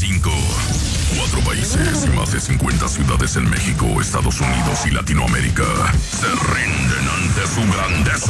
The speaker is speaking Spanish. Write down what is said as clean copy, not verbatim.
5. 4 países y más de 50 ciudades en México, Estados Unidos y Latinoamérica se rinden ante su grandeza.